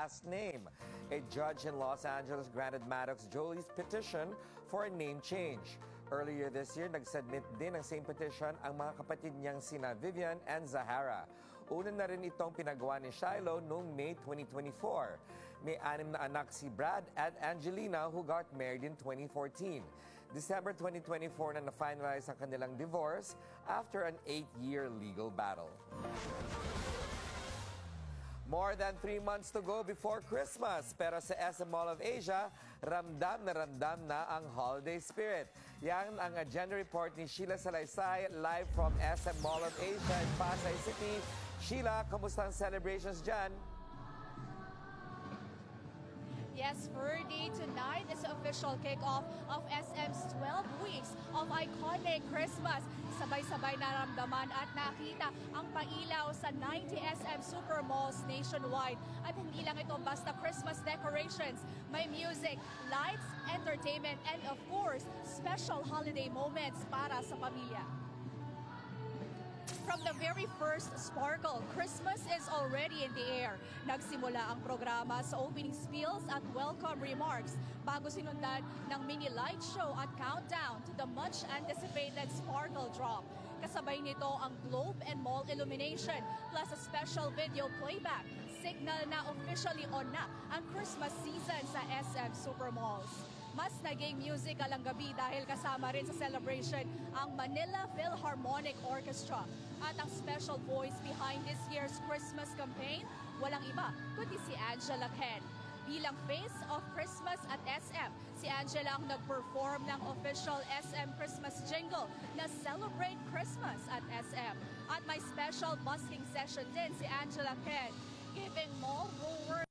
last name. A judge in Los Angeles granted Maddox Jolie's petition for a name change. Earlier this year, nag-submit din ng same petition ang mga kapatid niyang sina Vivian and Zahara. Una na rin itong pinagawa ni Shiloh noong May 2024. May 6 na anak si Brad at Angelina who got married in 2014. December 2024 na na-finalize ang kanilang divorce after an 8-year legal battle. More than 3 months to go before Christmas. Pero sa SM Mall of Asia, ramdam na ang holiday spirit. Yan ang agenda report ni Sheila Salaysay live from SM Mall of Asia in Pasay City. Sheila, kamusta ang celebrations dyan? Yes, Ferdy, tonight is the official kickoff of SM's 12 weeks of iconic Christmas. Sabay-sabay naramdaman at nakita ang pailaw sa 90 SM Super Malls nationwide. At hindi lang ito basta Christmas decorations. May music, lights, entertainment, and of course, special holiday moments para sa pamilya. From the very first sparkle, Christmas is already in the air. Nagsimula ang programa sa opening spills at welcome remarks bago sinundan ng mini light show at countdown to the much-anticipated sparkle drop. Kasabay nito ang globe and mall illumination plus a special video playback. Signal na officially on na ang Christmas season sa SM Supermalls. Mas naging musical ang gabi dahil kasama rin sa celebration ang Manila Philharmonic Orchestra. At ang special voice behind this year's Christmas campaign, walang iba kundi si Angela Ken. Bilang face of Christmas at SM, si Angela ang nag-perform ng official SM Christmas jingle na Celebrate Christmas at SM. At may special busking session din si Angela Ken, giving more work